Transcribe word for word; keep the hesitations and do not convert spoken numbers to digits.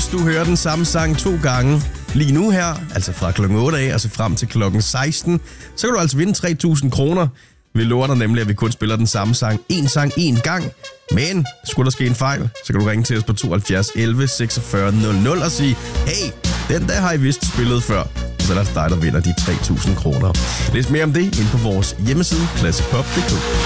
hvis du hører den samme sang to gange lige nu her, altså fra klokken otte af, altså frem til klokken seksten, så kan du altså vinde tre tusind kroner. Vi lover dig nemlig, at vi kun spiller den samme sang en sang en gang. Men skulle der ske en fejl, så kan du ringe til os på tooghalvfjerds elleve seksogfyrre nul nul og sige, hey, den der har I vist spillet før. Så er det dig, der vinder de tre tusind kroner. Læs mere om det inde på vores hjemmeside, classic pop punktum d k.